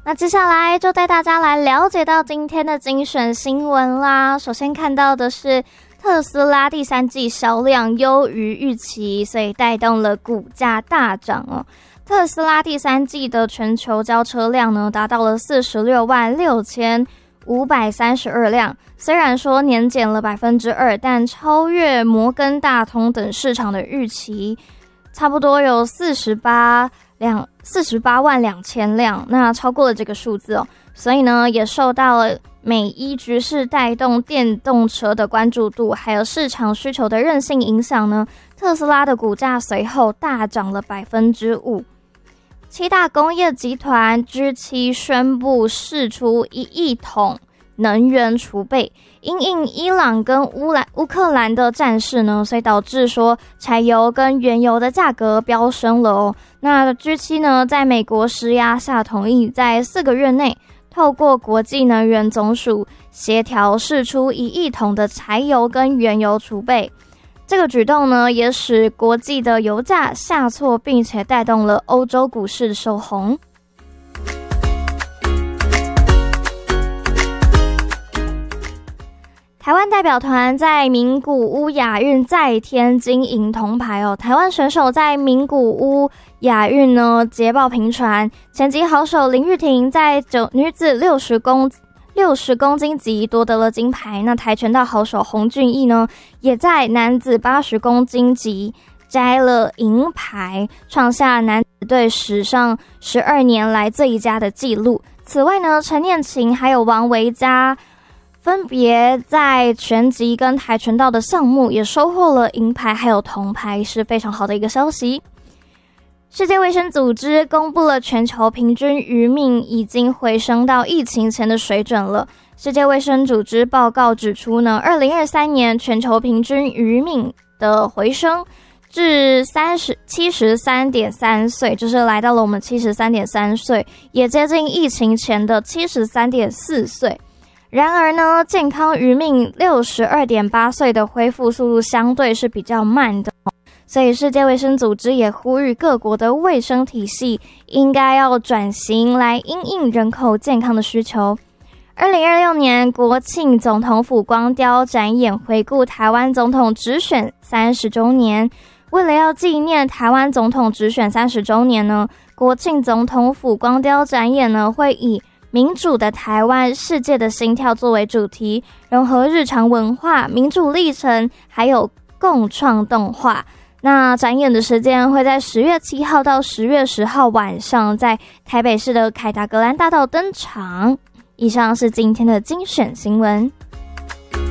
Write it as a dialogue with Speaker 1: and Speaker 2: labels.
Speaker 1: 那接下来就带大家来了解到今天的精选新闻啦。首先看到的是特斯拉第三季销量优于预期，所以带动了股价大涨哦。特斯拉第三季的全球交车辆呢，达到了466532辆，虽然说年减了 2%， 但超越摩根大通等市场的预期，差不多有48万2千辆，那超过了这个数字哦。所以呢，也受到了美伊局势带动电动车的关注度，还有市场需求的韧性影响呢，特斯拉的股价随后大涨了 5%。七大工业集团 G7 宣布释出1亿桶能源储备，因应伊朗跟乌克兰的战事呢，所以导致说柴油跟原油的价格飙升了哦。那 G7 呢，在美国施压下，同意在4个月内透过国际能源总署协调释出1亿桶的柴油跟原油储备。这个举动呢，也使国际的油价下挫，并且带动了欧洲股市收红。台湾代表团在名古屋亚运再添金银铜牌哦。台湾选手在名古屋亚运呢捷报频传，前级好手林玉婷在女子60公斤级夺得了金牌。那跆拳道好手洪俊逸呢，也在男子80公斤级摘了银牌，创下男子队史上12年来最佳的纪录。此外呢，陈念琴还有王维佳分别在拳击跟跆拳道的项目也收获了银牌还有铜牌，是非常好的一个消息。世界卫生组织公布了全球平均余命已经回升到疫情前的水准了。世界卫生组织报告指出呢，2023年全球平均余命的回升至73.3岁，就是来到了我们73.3岁，也接近疫情前的73.4岁。然而呢，健康余命62.8岁的恢复速度相对是比较慢的。所以世界卫生组织也呼吁各国的卫生体系应该要转型来因应人口健康的需求。2026年国庆总统府光雕展演回顾台湾总统直选30周年，为了要纪念台湾总统直选30周年呢，国庆总统府光雕展演呢会以民主的台湾，世界的心跳作为主题，融合日常文化、民主历程还有共创动画。那展演的时间会在10月7号到10月10号晚上，在台北市的凯达格兰大道登场。以上是今天的精选新闻。